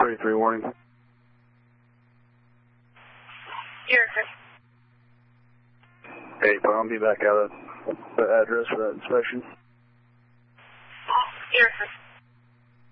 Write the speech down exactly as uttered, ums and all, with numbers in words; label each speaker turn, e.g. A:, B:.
A: thirty-three warning.
B: Erica.
A: Hey, I'll be back out of the address for that inspection.
B: Erica.